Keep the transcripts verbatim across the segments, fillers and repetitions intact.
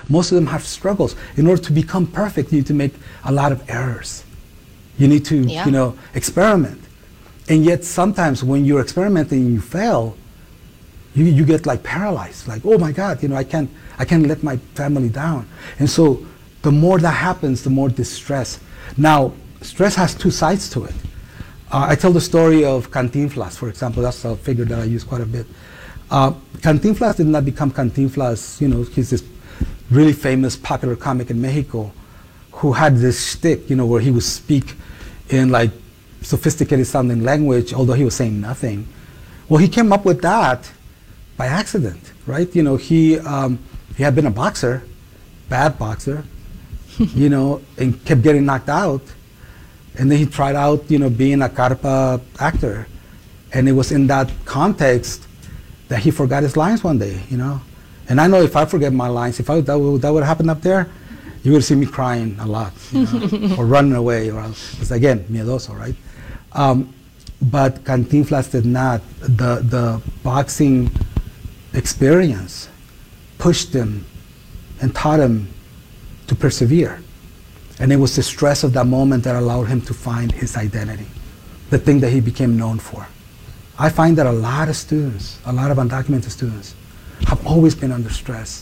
Most of them have struggles. In order to become perfect, you need to make a lot of errors. You need to, Yeah. you know, experiment. And yet sometimes when you're experimenting and you fail, you, you get like paralyzed, like, oh my God, you know, I can't, I can't let my family down. And so the more that happens, the more distress. Now, stress has two sides to it. Uh, I tell the story of Cantinflas, for example. That's a figure that I use quite a bit. Uh, Cantinflas did not become Cantinflas, you know, he's this really famous popular comic in Mexico who had this shtick, you know, where he would speak in like sophisticated sounding language, although he was saying nothing. Well, he came up with that by accident, right? You know, he, um, he had been a boxer, bad boxer, you know, and kept getting knocked out. And then he tried out, you know, being a carpa actor. And it was in that context that he forgot his lines one day, you know. And I know if I forget my lines, if I, that would, that would happen up there, you would see me crying a lot, you know, or running away, or it's again, miedoso, right? Um, but Cantinflas did not. The, the boxing experience pushed him and taught him to persevere. And it was the stress of that moment that allowed him to find his identity, the thing that he became known for. I find that a lot of students, a lot of undocumented students, have always been under stress.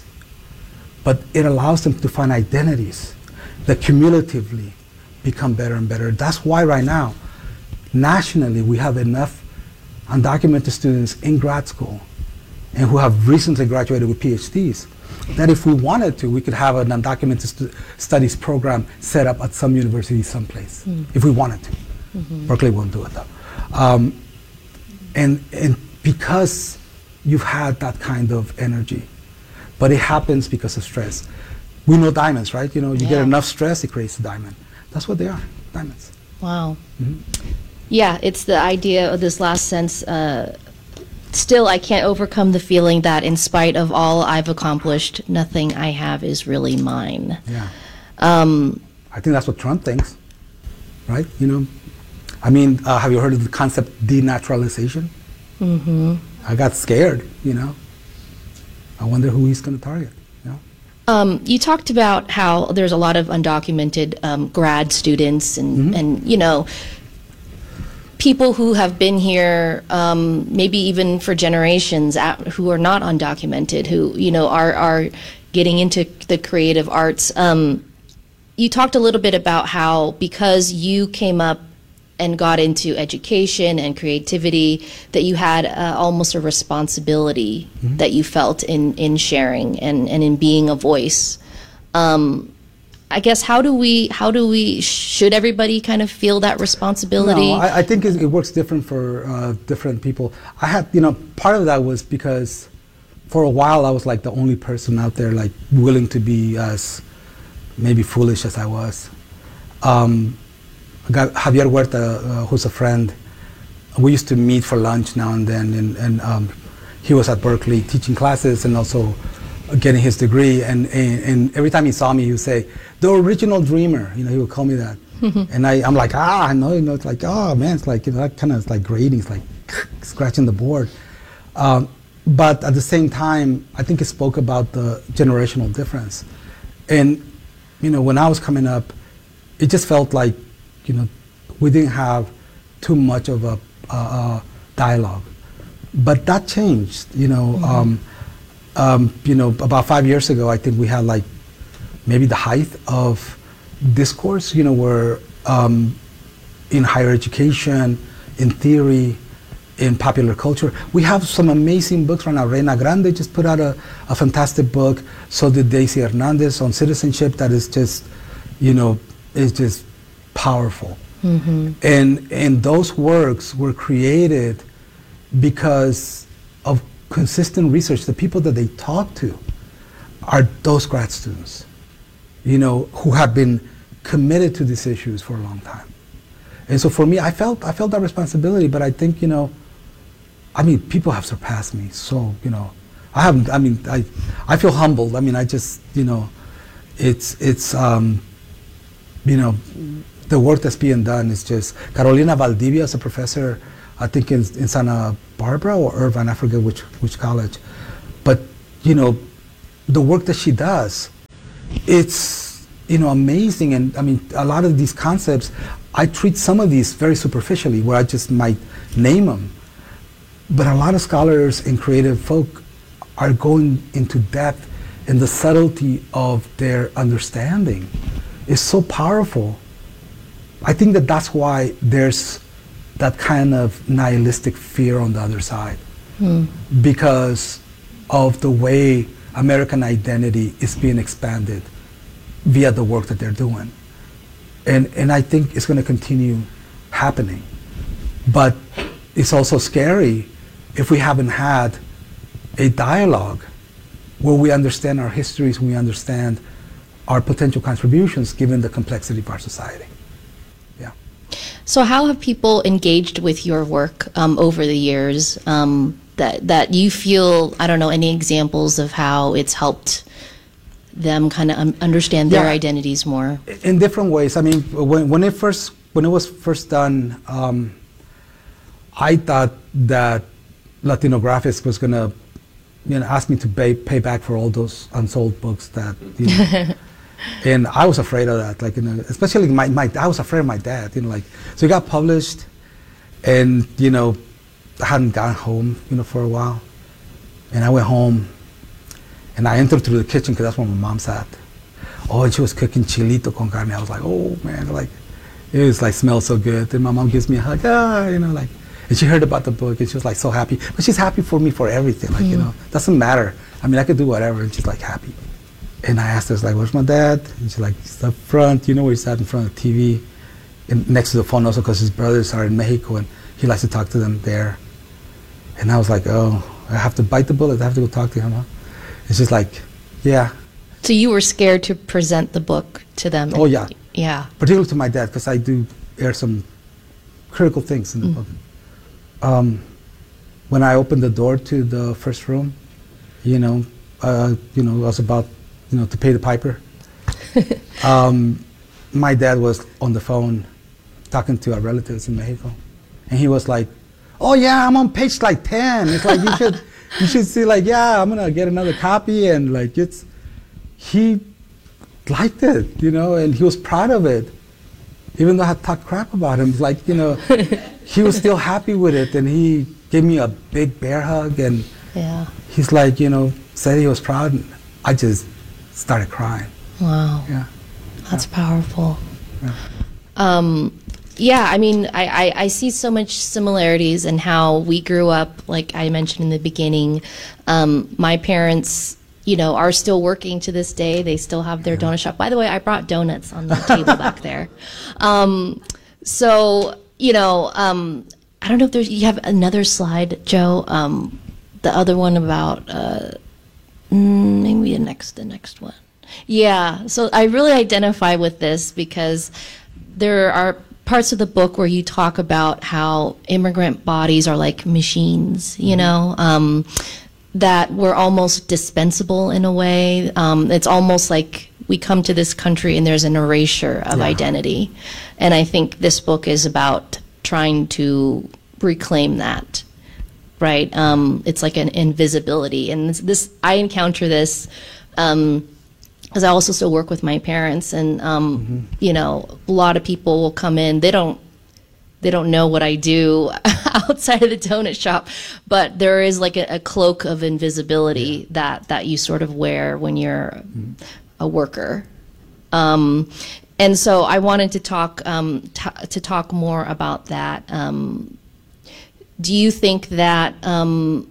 But it allows them to find identities that cumulatively become better and better. That's why right now, nationally, we have enough undocumented students in grad school and who have recently graduated with P H Ds, that if we wanted to, we could have an undocumented stu studies program set up at some university someplace, mm. if we wanted to. Mm-hmm. Berkeley won't do it though. Um, and, and because you've had that kind of energy, but it happens because of stress. We know diamonds, right? You know, you yeah. get enough stress, it creates a diamond. That's what they are, diamonds. Wow. Mm-hmm. Yeah, it's the idea of this last sense. Uh, still, I can't overcome the feeling that in spite of all I've accomplished, nothing I have is really mine. Yeah. Um, I think that's what Trump thinks, right? You know, I mean, uh, have you heard of the concept denaturalization? mm-hmm. I got scared, you know. I wonder who he's going to target. You know? Um, you talked about how there's a lot of undocumented um, grad students and, mm-hmm. and, you know, people who have been here um, maybe even for generations at, who are not undocumented, who, you know, are, are getting into the creative arts. Um, you talked a little bit about how because you came up and got into education and creativity, that you had uh, almost a responsibility mm-hmm. that you felt in, in sharing and, and in being a voice. Um, I guess how do we, how do we, should everybody kind of feel that responsibility? No, I, I think it, it works different for uh, different people. I had, you know, part of that was because for a while I was like the only person out there like willing to be as maybe foolish as I was. Um, I got Javier Huerta, uh, who's a friend. We used to meet for lunch now and then, and, and um, he was at Berkeley teaching classes and also getting his degree. And, and, and every time he saw me, he would say, "The original dreamer." You know, he would call me that. And I, I'm like, ah, I know, you know, it's like, oh man, it's like, you know, that kind of like grading, it's like scratching the board. Um, but at the same time, I think it spoke about the generational difference. And you know, when I was coming up, it just felt like, you know, we didn't have too much of a, uh, uh, dialogue. But that changed, you know. Mm-hmm. um, um, you know, about five years ago, I think we had like maybe the height of discourse, you know, where um, in higher education, in theory, in popular culture, we have some amazing books right now. Reina Grande just put out a, a fantastic book. So did Daisy Hernandez on citizenship. That is just, you know, is just powerful. Mm-hmm. And and those works were created because of consistent research. The people that they talk to are those grad students, you know, who have been committed to these issues for a long time. And so for me, I felt I felt that responsibility. But I think, you know, I mean, people have surpassed me. So, you know, I haven't. I mean, I I feel humbled. I mean, I just, you know, it's it's um, you know. The work that's being done is just, Carolina Valdivia is a professor, I think in, in Santa Barbara or Irvine, I forget which, which college. But, you know, the work that she does it's, you know, amazing. And I mean, a lot of these concepts, I treat some of these very superficially, where I just might name them. But a lot of scholars and creative folk are going into depth in the subtlety of their understanding. It's so powerful. I think that that's why there's that kind of nihilistic fear on the other side, hmm. because of the way American identity is being expanded via the work that they're doing. And, and I think it's going to continue happening. But it's also scary if we haven't had a dialogue where we understand our histories, we understand our potential contributions given the complexity of our society. Yeah. So how have people engaged with your work um, over the years um, that, that you feel, I don't know, any examples of how it's helped them kind of um, understand their yeah. identities more? In different ways. I mean, when, when, it, first, when it was first done, um, I thought that Latinographics was going to, you know, ask me to pay, pay back for all those unsold books that, you know, and I was afraid of that. Like, you know, especially my, my, I was afraid of my dad. You know, like, so it got published, and you know, I hadn't gotten home, you know, for a while, and I went home, and I entered through the kitchen because that's where my mom's at. Oh, and she was cooking chilito con carne. I was like, oh man, like, it was like smelled so good. And my mom gives me a hug, ah, you know, like. And she heard about the book, and she was like so happy. But she's happy for me for everything, like, mm. you know, doesn't matter. I mean, I could do whatever, and she's like happy. And I asked her, like, where's my dad? And she's like, he's up front, you know, where he sat in front of the T V, and next to the phone also, because his brothers are in Mexico, and he likes to talk to them there. And I was like, oh, I have to bite the bullet, I have to go talk to him, huh? And she's like, yeah. So you were scared to present the book to them? Oh, yeah. Yeah. Particularly to my dad, because I do air some critical things in the mm. book. Um, when I opened the door to the first room, you know, uh, you know, I was about, you know, to pay the piper. um, my dad was on the phone talking to our relatives in Mexico, and he was like, "Oh yeah, I'm on page like ten. It's like you should, you should see like, yeah, I'm gonna get another copy." And like, it's, he liked it, you know, and he was proud of it. Even though I had talked crap about him, like, you know, he was still happy with it, and he gave me a big bear hug, and yeah. he's like, you know, said he was proud, and I just started crying. Wow. Yeah. That's yeah. powerful. Yeah. Um, yeah, I mean, I, I, I see so much similarities in how we grew up, like I mentioned in the beginning. Um, my parents, you know, are still working to this day. They still have their yeah. donut shop. By the way, I brought donuts on the table back there. Um, so, you know, um, I don't know if there's, you have another slide, Joe. Um, the other one about, uh, maybe the next, the next one. Yeah, so I really identify with this because there are parts of the book where you talk about how immigrant bodies are like machines, you mm-hmm. know, um, that were almost dispensable in a way. Um, it's almost like we come to this country and there's an erasure of yeah. identity. And I think this book is about trying to reclaim that, right? Um, it's like an invisibility. And this, this I encounter this um, because I also still work with my parents. And, um, mm-hmm. you know, a lot of people will come in, they don't They don't know what I do outside of the donut shop, but there is like a, a cloak of invisibility yeah. that, that you sort of wear when you're mm-hmm. a worker. Um, and so I wanted to talk um, t- to talk more about that. Um, do you think that um,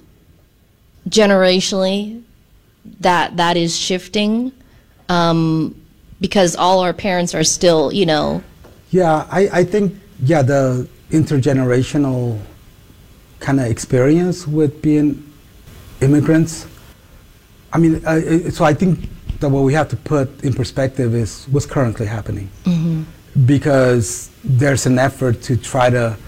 generationally that that is shifting? Um, because all our parents are still, you know. Yeah, I, I think. Yeah, the intergenerational kind of experience with being immigrants. I mean, uh, so I think that what we have to put in perspective is what's currently happening. Mm-hmm. Because there's an effort to try to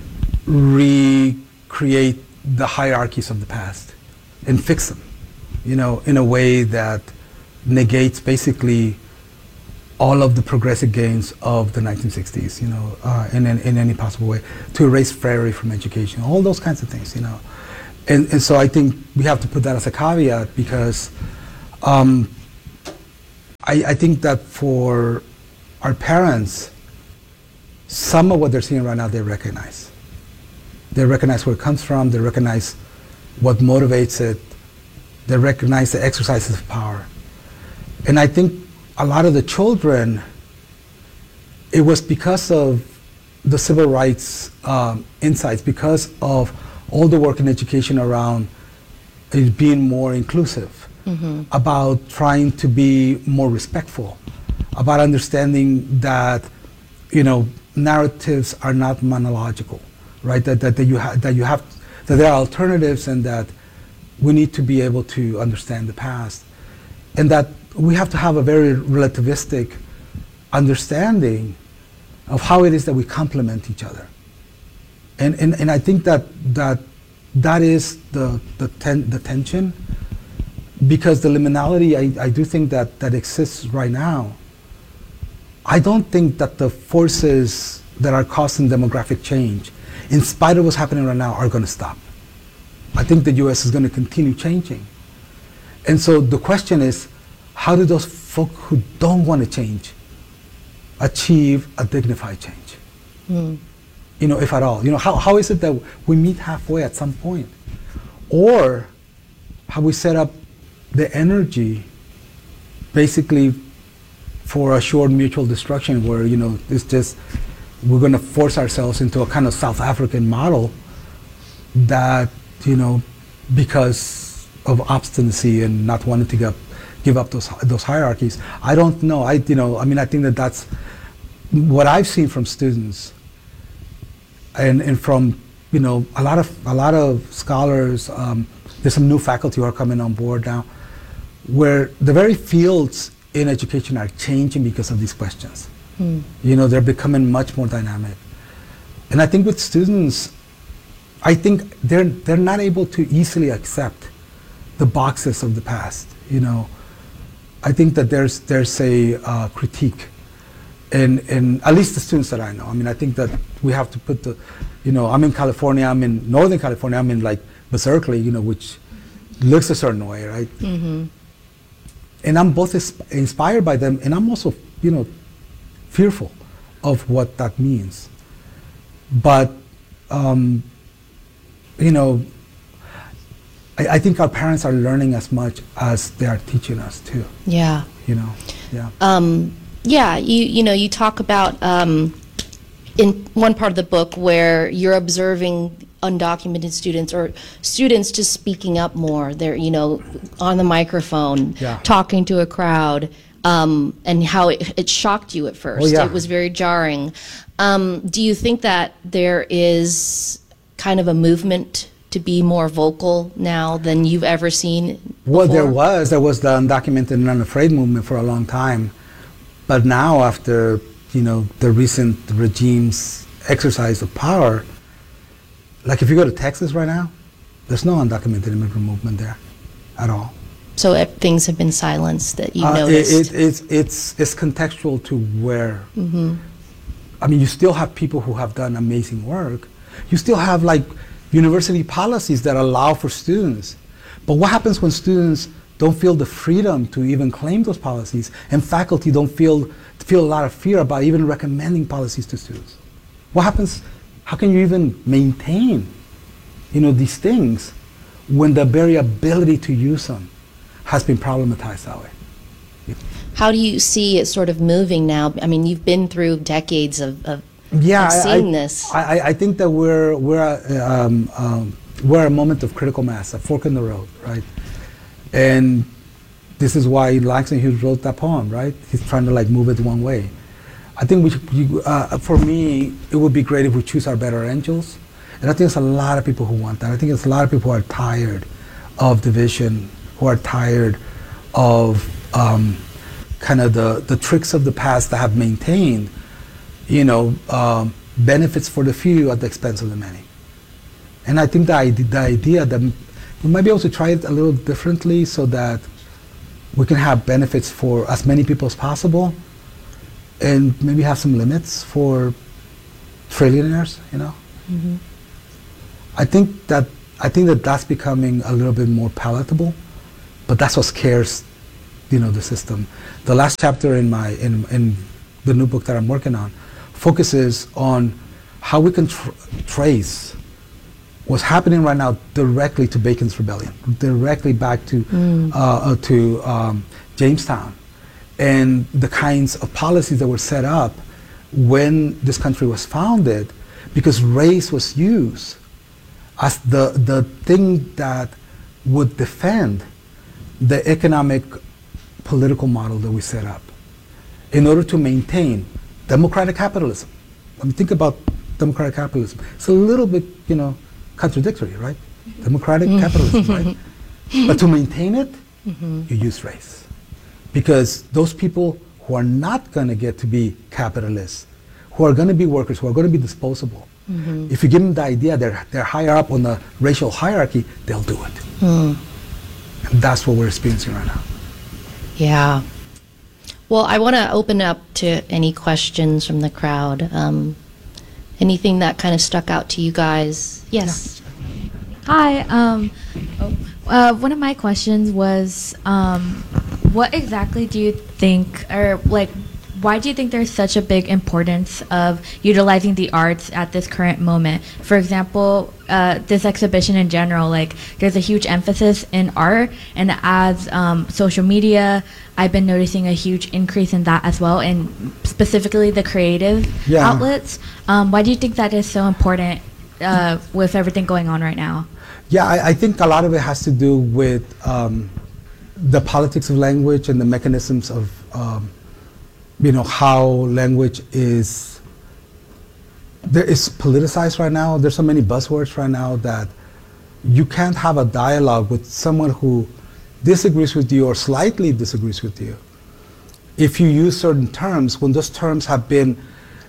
recreate the hierarchies of the past and fix them, you know, in a way that negates basically all of the progressive gains of the nineteen sixties, you know, uh, in, in in any possible way, to erase slavery from education, all those kinds of things, you know. And, and so I think we have to put that as a caveat because um, I, I think that for our parents, some of what they're seeing right now, they recognize. They recognize where it comes from, they recognize what motivates it, they recognize the exercises of power. And I think a lot of the children, it was because of the civil rights um, insights, because of all the work in education around it being more inclusive, mm-hmm. about trying to be more respectful, about understanding that, you know, narratives are not monological, right? That, that, that, you, ha- that you have, that there are alternatives, and that we need to be able to understand the past. And that we have to have a very relativistic understanding of how it is that we complement each other. And, and, and I think that that, that is the, the, ten, the tension, because the liminality, I, I do think that, that exists right now. I don't think that the forces that are causing demographic change, in spite of what's happening right now, are going to stop. I think the U S is going to continue changing. And so the question is, how do those folk who don't want to change achieve a dignified change? Mm. You know, if at all. You know, how, how is it that we meet halfway at some point? Or have we set up the energy basically for a short mutual destruction where, you know, it's just, we're going to force ourselves into a kind of South African model that, you know, because of obstinacy and not wanting to give, give up those those hierarchies. I don't know. I, you know, I mean, I think that that's what I've seen from students, and and from, you know, a lot of a lot of scholars. Um, there's some new faculty who are coming on board now, where the very fields in education are changing because of these questions. Hmm. You know, they're becoming much more dynamic, and I think with students, I think they're they're not able to easily accept the boxes of the past. You know, I think that there's there's a uh, critique, in in at least the students that I know. I mean, I think that we have to put the, you know, I'm in California. I'm in Northern California. I'm in like Berkeley, you know, which looks a certain way, right? Mm-hmm. And I'm both is- inspired by them, and I'm also, you know, fearful of what that means. But um, you know, I, I think our parents are learning as much as they are teaching us too. Yeah. You know, yeah. Um, yeah, you you know, you talk about um, in one part of the book where you're observing undocumented students or students just speaking up more. They're, you know, on the microphone, yeah. talking to a crowd, um, and how it, it shocked you at first. Oh, yeah. It was very jarring. Um, do you think that there is kind of a movement to be more vocal now than you've ever seen before? Well, there was. There was the undocumented and unafraid movement for a long time. But now, after, you know, the recent regime's exercise of power, like if you go to Texas right now, there's no undocumented immigrant movement there at all. So uh, things have been silenced that you uh, noticed? It, it, it's, it's, it's contextual to where. Mm-hmm. I mean, you still have people who have done amazing work. You still have like university policies that allow for students. But what happens when students don't feel the freedom to even claim those policies, and faculty don't feel feel a lot of fear about even recommending policies to students? What happens? How can you even maintain, you know, these things when the very ability to use them has been problematized that way? How do you see it sort of moving now? I mean, you've been through decades of, of, yeah, of seeing I, this. I, I think that we're we're um, um, we're at a moment of critical mass, a fork in the road, right? And this is why Langston Hughes wrote that poem, right? He's trying to like move it one way. I think we should, you, uh, for me, it would be great if we choose our better angels. And I think there's a lot of people who want that. I think there's a lot of people who are tired of division, who are tired of um, kind of the, the tricks of the past that have maintained, you know, um, benefits for the few at the expense of the many. And I think the, idea, the idea that we might be able to try it a little differently so that we can have benefits for as many people as possible, and maybe have some limits for trillionaires, you know. Mm-hmm. I think that I think that that's becoming a little bit more palatable, but that's what scares you know, the system. The last chapter in my in, in the new book that I'm working on focuses on how we can tr- trace what's happening right now directly to Bacon's Rebellion, directly back to mm. uh, uh, to um, Jamestown, and the kinds of policies that were set up when this country was founded, because race was used as the the thing that would defend the economic political model that we set up in order to maintain democratic capitalism. I mean, think about democratic capitalism. It's a little bit, you know, contradictory, right? Democratic capitalism, right? But to maintain it, mm-hmm. you use race. Because those people who are not going to get to be capitalists, who are going to be workers, who are going to be disposable, mm-hmm. if you give them the idea they're, they're higher up on the racial hierarchy, they'll do it. Mm. And that's what we're experiencing right now. Yeah. Well, I want to open up to any questions from the crowd. Um, anything that kind of stuck out to you guys? Yes. Yeah. Hi. Um, oh, uh, one of my questions was, um, what exactly do you think, or like, why do you think there's such a big importance of utilizing the arts at this current moment? For example, uh, this exhibition in general, like there's a huge emphasis in art, and as um, social media, I've been noticing a huge increase in that as well, and specifically the creative yeah. outlets. Um, why do you think that is so important uh, with everything going on right now? Yeah, I, I think a lot of it has to do with um, the politics of language and the mechanisms of um, you know, how language is, there is politicized right now. There's so many buzzwords right now that you can't have a dialogue with someone who disagrees with you or slightly disagrees with you if you use certain terms when those terms have been,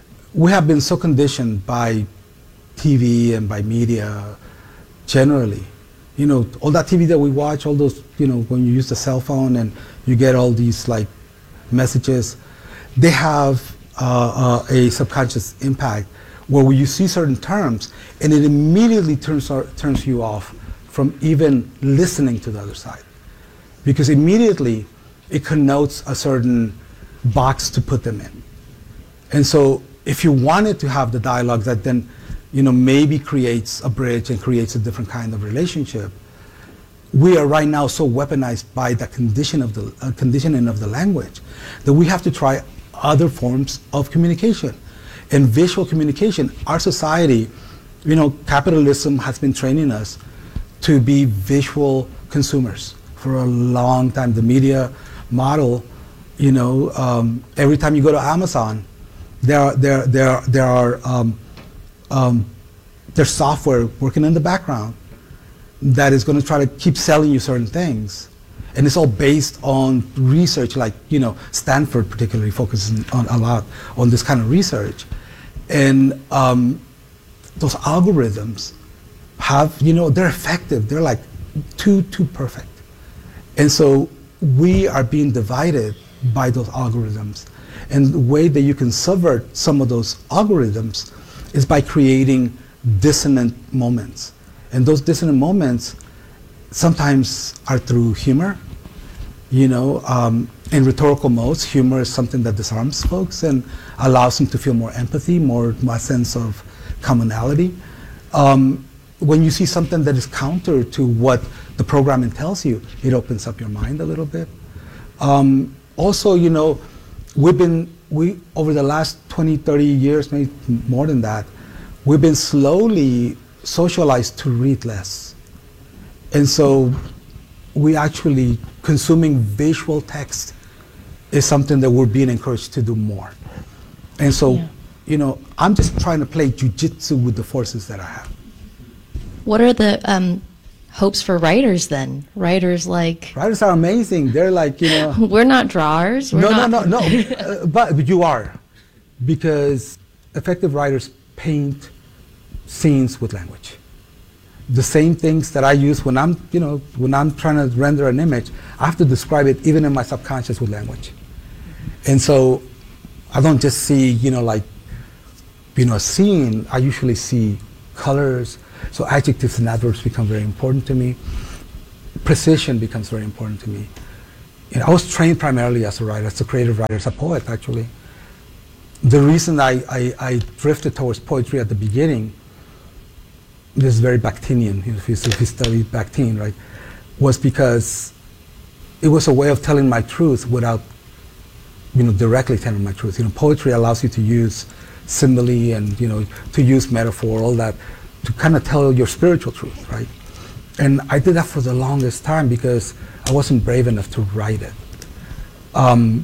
we have been so conditioned by T V and by media generally. You know, all that T V that we watch, all those, you know, when you use the cell phone and you get all these like messages, they have uh, uh, a subconscious impact where you see certain terms and it immediately turns, our, turns you off from even listening to the other side. Because immediately it connotes a certain box to put them in. And so if you wanted to have the dialogue that then, you know, maybe creates a bridge and creates a different kind of relationship, we are right now so weaponized by the condition of the uh, conditioning of the language that we have to try other forms of communication. And visual communication, our society, you know, capitalism has been training us to be visual consumers for a long time. The media model, you know, um, every time you go to Amazon, there are, there, there, there are um, um, there's software working in the background that is going to try to keep selling you certain things. And it's all based on research, like, you know, Stanford particularly focuses on a lot on this kind of research. And um, those algorithms have, you know, they're effective. They're like too, too perfect. And so we are being divided by those algorithms. And the way that you can subvert some of those algorithms is by creating dissonant moments. And those dissonant moments sometimes are through humor. You know, um, in rhetorical modes, humor is something that disarms folks and allows them to feel more empathy, more, more sense of commonality. Um, when you see something that is counter to what the programming tells you, it opens up your mind a little bit. Um, also, you know, we've been, we, over the last twenty, thirty years, maybe more than that, we've been slowly socialized to read less. And so we actually, consuming visual text is something that we're being encouraged to do more. And so, yeah. you know, I'm just trying to play jujitsu with the forces that I have. What are the um, hopes for writers then? Writers like... Writers are amazing. They're like, you know... We're not drawers. We're no, not no, no, no, uh, but, but you are. Because effective writers paint scenes with language. The same things that I use when I'm, you know, when I'm trying to render an image, I have to describe it even in my subconscious with language. And so I don't just see, you know, like, you know, a scene. I usually see colors. So adjectives and adverbs become very important to me. Precision becomes very important to me. you know, I was trained primarily as a writer, as a creative writer, as a poet, actually. The reason I, I, I drifted towards poetry at the beginning, this is very Bakhtinian, you know, if you, if you study Bakhtin, right, was because it was a way of telling my truth without, you know, directly telling my truth. You know, poetry allows you to use simile and, you know, to use metaphor, all that, to kind of tell your spiritual truth, right? And I did that for the longest time because I wasn't brave enough to write it. Um,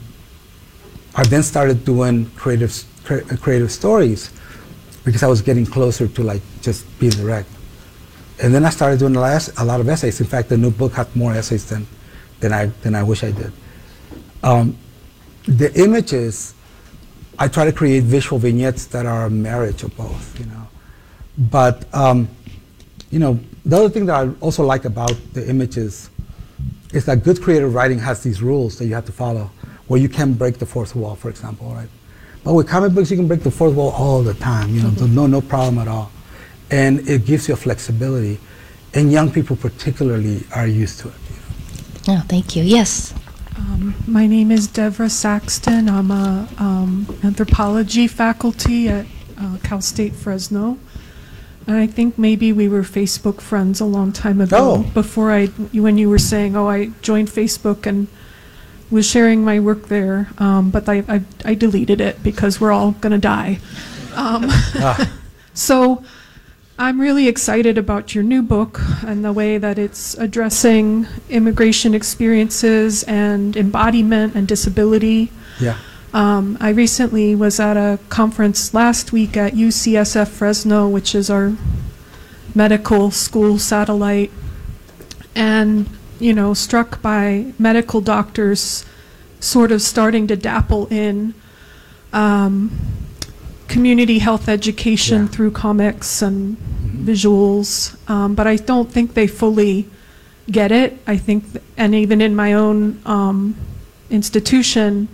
I then started doing creative, cre creative stories because I was getting closer to like just being direct. And then I started doing a lot, a lot of essays. In fact, the new book had more essays than, than, I, than I wish I did. Um, the images, I try to create visual vignettes that are a marriage of both, you know. But, um, you know, the other thing that I also like about the images is that good creative writing has these rules that you have to follow, where you can break the fourth wall, for example, right? But with comic books, you can break the fourth wall all the time, you know, mm-hmm. no, no problem at all. And it gives you a flexibility. And young people particularly are used to it. You know? Oh, thank you. Yes. Um, my name is Devra Saxton. I'm a um, anthropology faculty at uh, Cal State Fresno. And I think maybe we were Facebook friends a long time ago. Oh. Before I, when you were saying, oh, I joined Facebook and was sharing my work there, um, but I, I, I deleted it because we're all going to die. Um, ah. So I'm really excited about your new book and the way that it's addressing immigration experiences and embodiment and disability. Yeah. Um, I recently was at a conference last week at U C S F Fresno, which is our medical school satellite, and, you know, struck by medical doctors sort of starting to dapple in um, community health education yeah. through comics and mm-hmm. visuals, um, but I don't think they fully get it. I think, th and even in my own um, institution,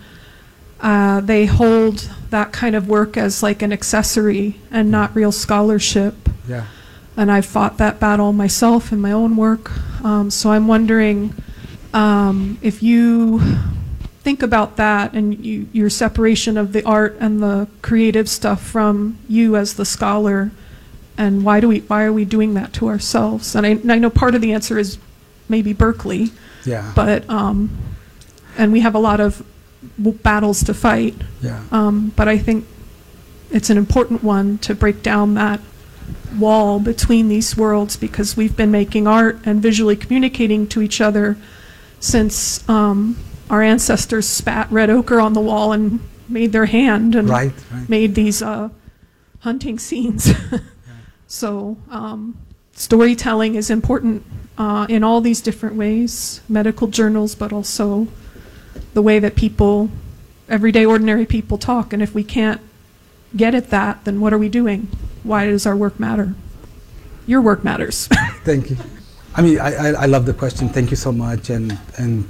uh, they hold that kind of work as like an accessory and not real scholarship. Yeah. And I've fought that battle myself in my own work. Um, so I'm wondering um, if you think about that and you, your separation of the art and the creative stuff from you as the scholar, and why do we why are we doing that to ourselves? And I, and I know part of the answer is maybe Berkeley, yeah. but um, and we have a lot of battles to fight. Yeah. Um, but I think it's an important one to break down that wall between these worlds, because we've been making art and visually communicating to each other since um, our ancestors spat red ochre on the wall and made their hand and right, right. made these uh, hunting scenes. yeah. So um, storytelling is important uh, in all these different ways, medical journals, but also the way that people, everyday ordinary people talk. And if we can't get at that, then what are we doing? Why does our work matter? Your work matters. Thank you. I mean, I, I, I love the question. Thank you so much. And, and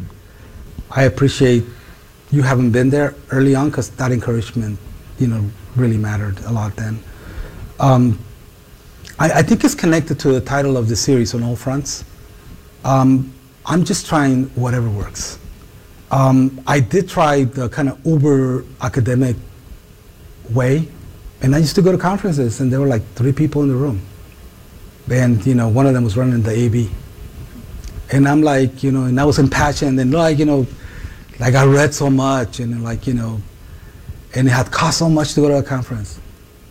I appreciate you having been there early on, because that encouragement, you know, really mattered a lot then. Um, I, I think it's connected to the title of the series, On All Fronts. Um, I'm just trying whatever works. Um, I did try the kind of uber academic way, and I used to go to conferences and there were like three people in the room. And, you know, one of them was running the A B. And I'm like, you know, and I was impassioned and like, you know, like I read so much and like, you know, and it had cost so much to go to a conference.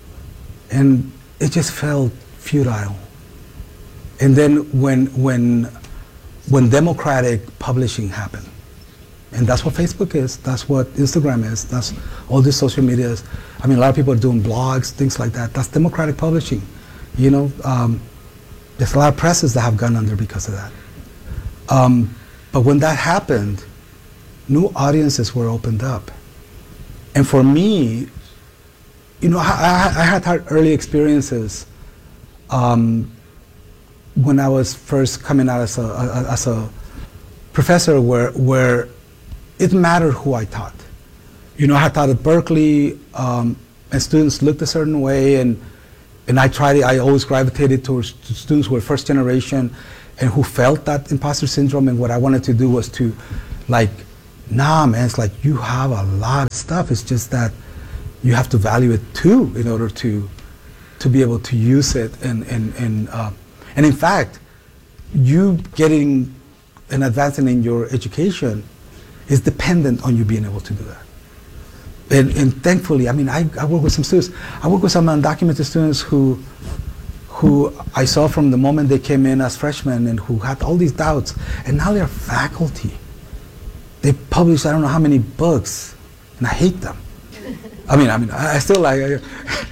And it just felt futile. And then when, when, when democratic publishing happened, and that's what Facebook is, that's what Instagram is, that's all these social medias. I mean, a lot of people are doing blogs, things like that. That's democratic publishing. You know, um, there's a lot of presses that have gone under because of that. Um, but when that happened, new audiences were opened up. And for me, you know, I, I, I had had early experiences um, when I was first coming out as a, a, as a professor where, where it mattered who I taught. You know, I had taught at Berkeley, um, and students looked a certain way, and and I tried. I always gravitated towards to students who were first generation, and who felt that imposter syndrome. And what I wanted to do was to, like, nah, man, it's like you have a lot of stuff. It's just that you have to value it too in order to to be able to use it. And and and uh, and in fact, you getting and advancing in your education is dependent on you being able to do that. And, and thankfully, I mean, I, I work with some students. I work with some undocumented students who who I saw from the moment they came in as freshmen and who had all these doubts, and now they're faculty. They publish I don't know how many books, and I hate them. I mean, I mean, I, I still like I,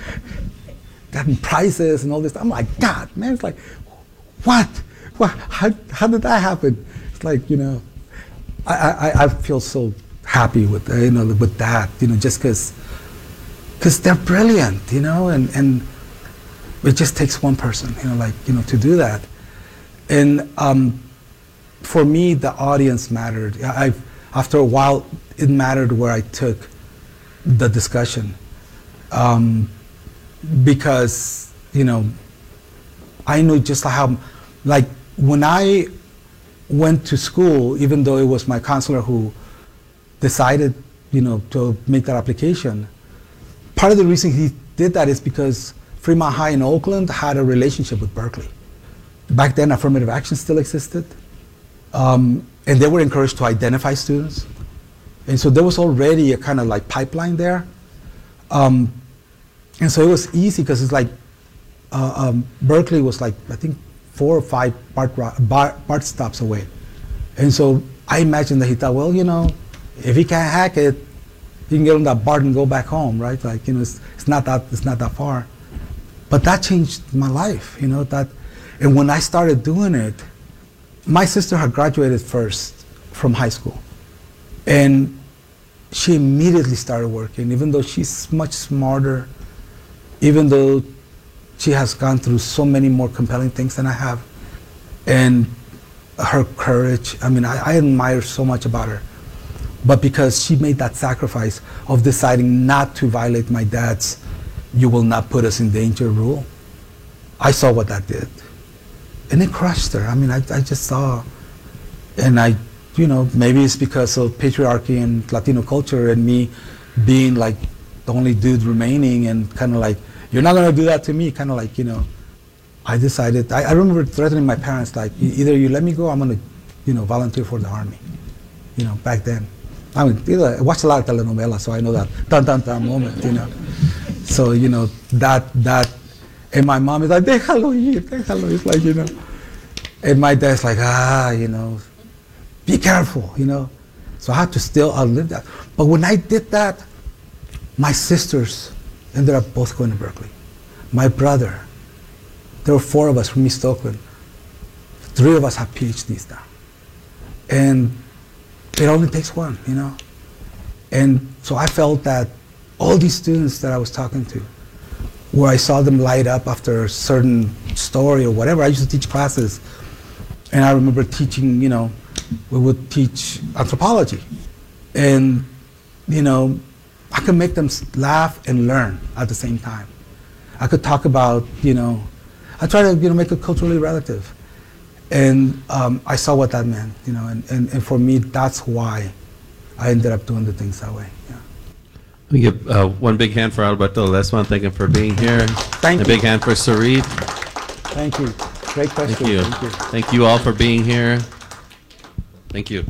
gotten prizes and all this. I'm like, God, man, it's like, what? What? How, how did that happen? It's like, you know, I, I, I feel so happy with uh, you know with that, you know, just because because they're brilliant, you know, and and it just takes one person, you know, like you know to do that. And um, for me, the audience mattered. I after a while, it mattered where I took the discussion, um, because you know I knew just how, like when I went to school, even though it was my counselor who decided, you know, to make that application. Part of the reason he did that is because Fremont High in Oakland had a relationship with Berkeley. Back then, affirmative action still existed, um, and they were encouraged to identify students. And so there was already a kind of like pipeline there. Um, and so it was easy because it's like uh, um, Berkeley was like, I think, four or five BART, BART, BART stops away. And so I imagine that he thought, well, you know, if he can't hack it, he can get on that BART and go back home, right? Like, you know, it's, it's not that it's not that far. But that changed my life, you know, that, and when I started doing it, my sister had graduated first from high school. And she immediately started working, even though she's much smarter, even though she has gone through so many more compelling things than I have. And her courage, I mean, I, I admire so much about her. But because she made that sacrifice of deciding not to violate my dad's "you will not put us in danger" rule, I saw what that did. And it crushed her. I mean, I, I just saw, and I, you know, maybe it's because of patriarchy and Latino culture and me being like the only dude remaining and kind of like, you're not going to do that to me, kind of like, you know, I decided, I, I remember threatening my parents, like, either you let me go, I'm going to, you know, volunteer for the Army, you know, back then. I mean, you know, I watched a lot of telenovelas, so I know that dun dun dun moment, you know. So, you know, that, that, and my mom is like, déjalo ir, déjalo. It's like, you know, and my dad's like, ah, you know, be careful, you know. So I had to still outlive that. But when I did that, my sisters ended up both going to Berkeley. My brother, there were four of us from East Oakland. Three of us have PhDs now. And it only takes one, you know. And so I felt that all these students that I was talking to, where I saw them light up after a certain story or whatever, I used to teach classes. And I remember teaching, you know, we would teach anthropology. And, you know, I could make them laugh and learn at the same time. I could talk about, you know, I try to, you know, make it culturally relative. And um, I saw what that meant, you know, and, and, and for me, that's why I ended up doing the things that way, yeah. We give uh, one big hand for Alberto Ledesma. Thank him for being here. Thank and you. A big hand for Sarit. Thank you. Great question. Thank you. Thank you. Thank you all for being here. Thank you.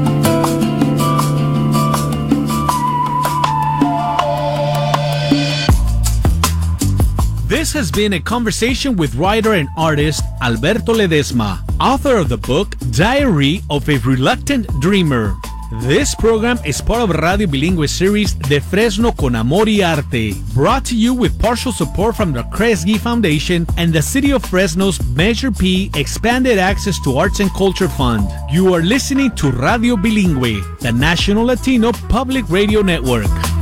This has been a conversation with writer and artist Alberto Ledesma, author of the book Diary of a Reluctant Dreamer. This program is part of Radio Bilingüe series De Fresno con Amor y Arte, brought to you with partial support from the Kresge Foundation and the City of Fresno's Measure P Expanded Access to Arts and Culture Fund. You are listening to Radio Bilingüe, the National Latino Public Radio Network.